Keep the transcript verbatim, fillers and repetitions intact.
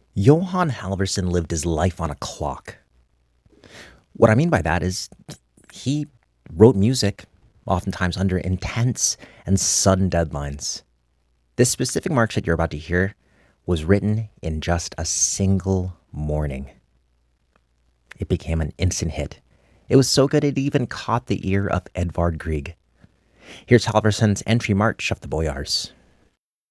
Johann Halvorson lived his life on a clock. What I mean by that is he wrote music, oftentimes under intense and sudden deadlines. This specific march that you're about to hear was written in just a single morning. It became an instant hit. It was so good it even caught the ear of Edvard Grieg. Here's Halvorson's entry march of the Boyars.